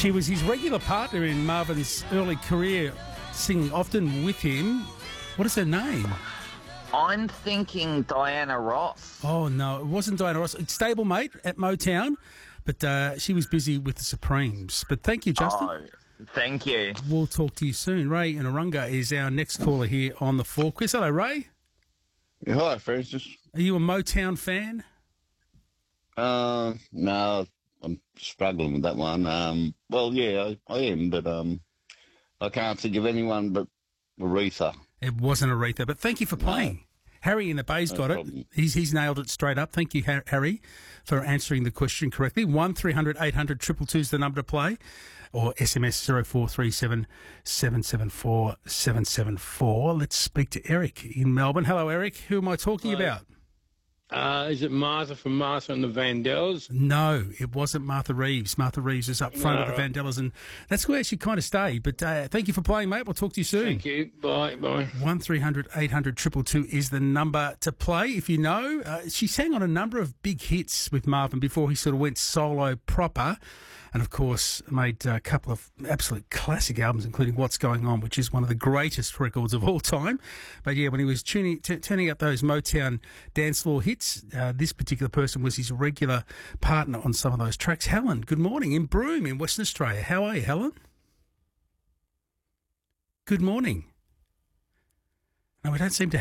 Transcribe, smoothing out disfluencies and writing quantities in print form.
She was his regular partner in Marvin's early career, singing often with him. What is her name? I'm thinking Diana Ross. Oh, no, it wasn't Diana Ross. Stablemate at Motown, but she was busy with the Supremes. But thank you, Justin. Oh, thank you. We'll talk to you soon. Ray in Urunga is our next caller here on the 4 Quiz. Hello, Ray. Yeah, hi, Francis. Are you a Motown fan? No, I'm struggling with that one. Well, yeah, I am, but I can't think of anyone but Aretha. It wasn't Aretha, but thank you for playing. Harry in the Bay's got problem. it. He's nailed it straight up. Thank you, Harry, for answering the question correctly. 1300 800 222 is the number to play, or SMS 0437 774 774. Let's speak to Eric in Melbourne. Hello, Eric. Who am I talking about? Is it Martha from Martha and the Vandellas? No, it wasn't Martha Reeves. Martha Reeves is up front of the Vandellas, and that's where she kind of stayed. But thank you for playing, mate. We'll talk to you soon. Thank you. Bye. 1300 800 222 is the number to play. If you know, she sang on a number of big hits with Marvin before he sort of went solo proper. And, of course, made a couple of absolute classic albums, including What's Going On, which is one of the greatest records of all time. But, yeah, when he was turning up those Motown dance floor hits, this particular person was his regular partner on some of those tracks. Helen, good morning, in Broome in Western Australia. How are you, Helen? Good morning. No, we don't seem to